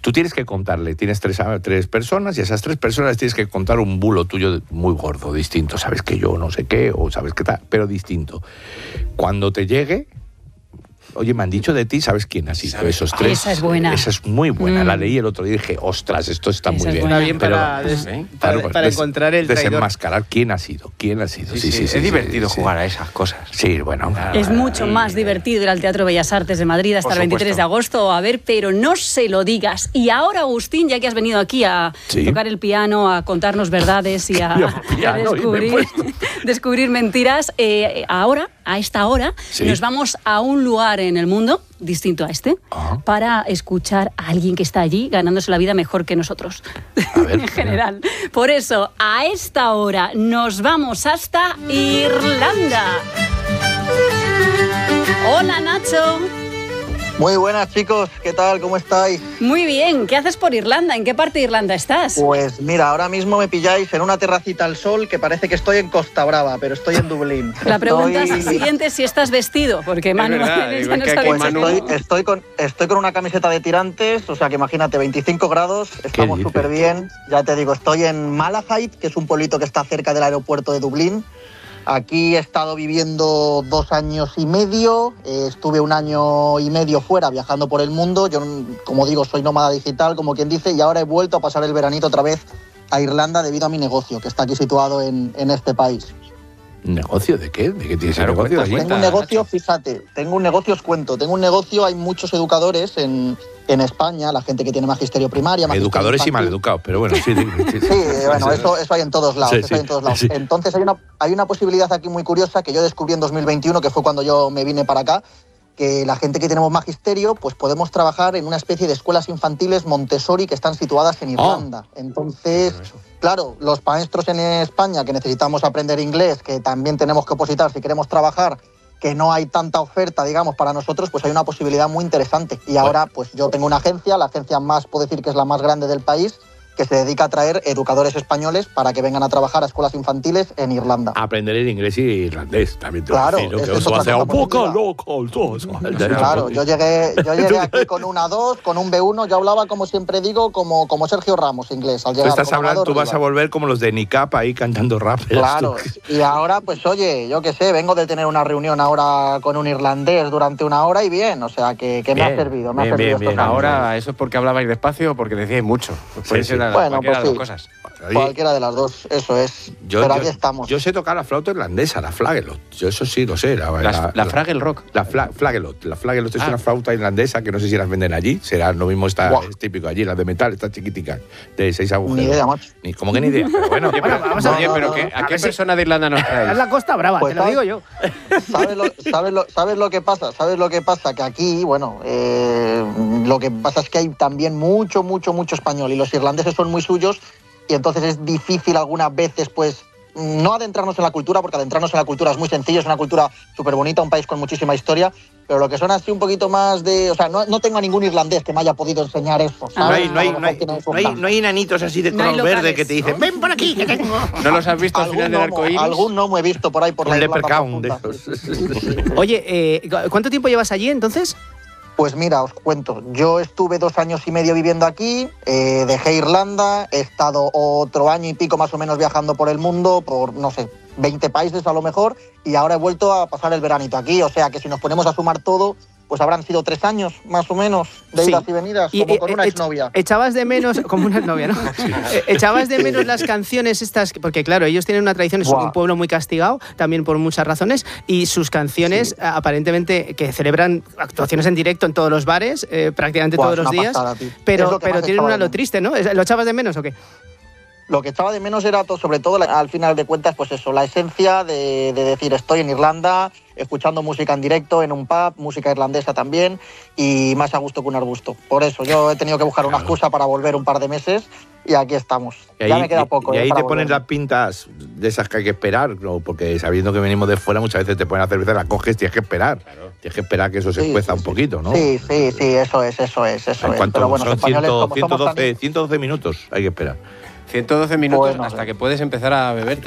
Tú tienes que contarle, tienes tres personas y a esas 3 personas tienes que contar un bulo tuyo muy gordo, distinto. Sabes que yo no sé qué, o sabes qué tal, pero distinto. Cuando te llegue, oye, me han dicho de ti, ¿sabes quién ha sido? Esos 3. Esa es buena. Esa es muy buena. La leí el otro día y dije, ostras, esto está muy bien. Está bien para encontrar el traidor. Desenmascarar quién ha sido. Sí, es divertido jugar a esas cosas. Sí, bueno. Es mucho más divertido ir al Teatro Bellas Artes de Madrid hasta el 23 de agosto a ver, pero no se lo digas. Y ahora, Agustín, ya que has venido aquí a tocar el piano, a contarnos verdades y a descubrir mentiras, ahora, a esta hora, nos vamos a un lugar en el mundo distinto a este, para escuchar a alguien que está allí ganándose la vida mejor que nosotros, en general. Por eso, a esta hora nos vamos hasta Irlanda. Hola, Nacho. Muy buenas, chicos, ¿qué tal? ¿Cómo estáis? Muy bien, ¿qué haces por Irlanda? ¿En qué parte de Irlanda estás? Pues mira, ahora mismo me pilláis en una terracita al sol que parece que estoy en Costa Brava, pero estoy en Dublín. La pregunta siguiente es si estás vestido, porque Manu estoy con una camiseta de tirantes, o sea que imagínate, 25 grados, estamos súper bien. Ya te digo, estoy en Malahide, que es un pueblito que está cerca del aeropuerto de Dublín. Aquí he estado viviendo 2 años y medio, estuve 1 año y medio fuera viajando por el mundo. Yo, como digo, soy nómada digital, como quien dice, y ahora he vuelto a pasar el veranito otra vez a Irlanda debido a mi negocio, que está aquí situado en este país. ¿Negocio de qué? ¿De qué tienes negocio? Tengo un negocio, fíjate, os cuento, tengo un negocio, hay muchos educadores en España, la gente que tiene magisterio primaria. Educadores y maleducados, pero bueno, sí. Bueno, eso hay en todos lados. Sí. Entonces hay una posibilidad aquí muy curiosa que yo descubrí en 2021, que fue cuando yo me vine para acá, que la gente que tenemos magisterio, pues podemos trabajar en una especie de escuelas infantiles Montessori que están situadas en Irlanda. Entonces, claro, los maestros en España que necesitamos aprender inglés, que también tenemos que opositar si queremos trabajar, que no hay tanta oferta, digamos, para nosotros, pues hay una posibilidad muy interesante. Y ahora, pues yo tengo una agencia, la agencia más, puedo decir que es la más grande del país, que se dedica a traer educadores españoles para que vengan a trabajar a escuelas infantiles en Irlanda. Aprender el inglés y irlandés, también te claro, decir, que eso hace un poco loco. Claro, yo llegué aquí con un A2, con un B1, yo hablaba, como siempre digo, como Sergio Ramos, inglés. Al llegar, tú vas a volver como los de Nicap ahí cantando rap. Claro, y ahora, pues oye, yo qué sé, vengo de tener una reunión ahora con un irlandés durante 1 hora y bien, o sea, que me ha servido. Bien. Ahora, ¿eso es porque hablabais despacio o porque decíais mucho? Puede ser cualquiera de las cosas. Cualquiera de las dos, eso es. Pero aquí estamos. Yo sé tocar la flauta irlandesa, la flagelot. Yo eso sí lo sé. La Fraggle Rock. La flagelot. La flagelot es una flauta irlandesa que no sé si las venden allí. Será lo mismo, es típico allí. Las de metal, está chiquitica, de 6 agujeros. Ni idea, macho. ¿Cómo que ni idea? Pero bueno, vamos a ver. ¿A qué persona de Irlanda nos traes? Es la Costa Brava, pues te lo digo yo. ¿Sabes lo que pasa? ¿Sabes lo que pasa? Que aquí, bueno, lo que pasa es que hay también mucho español y los irlandeses son muy suyos y entonces es difícil algunas veces, pues, no adentrarnos en la cultura, porque adentrarnos en la cultura es muy sencillo, es una cultura súper bonita, un país con muchísima historia, pero lo que son así un poquito más de... O sea, no tengo a ningún irlandés que me haya podido enseñar eso. No hay enanitos así de color verde que te dicen, ven por aquí, que tengo... ¿No los has visto al final del arcoíris? Algún no me he visto por ahí por la Irlanda. Oye, ¿cuánto tiempo llevas allí entonces? Pues mira, os cuento, yo estuve 2 años y medio viviendo aquí, dejé Irlanda, he estado otro año y pico más o menos viajando por el mundo, por, no sé, 20 países a lo mejor, y ahora he vuelto a pasar el veranito aquí, o sea que si nos ponemos a sumar todo, pues habrán sido 3 años, más o menos, de idas y venidas, como con una exnovia. ¿Echabas de menos, como una exnovia, no? ¿Echabas de menos las canciones estas? Porque claro, ellos tienen una tradición, es un pueblo muy castigado, también por muchas razones, y sus canciones aparentemente que celebran actuaciones en directo en todos los bares, prácticamente todos los días, pero tienen una lo triste, ¿no? ¿Lo echabas de menos o qué? Lo que echaba de menos era, sobre todo, al final de cuentas, pues eso, la esencia de decir, estoy en Irlanda, escuchando música en directo, en un pub, música irlandesa también, y más a gusto que un arbusto. Por eso, yo he tenido que buscar una excusa para volver un par de meses, y aquí estamos. Ya me queda poco. Y ahí te ponen las pintas de esas que hay que esperar, ¿no? Porque sabiendo que venimos de fuera, muchas veces te ponen la cerveza, la coges, tienes que esperar. Claro. Tienes que esperar que eso se cueza un poquito, ¿no? Sí, eso es. Pero bueno, son 112 minutos, hay que esperar. 112 minutos hasta que puedes empezar a beberte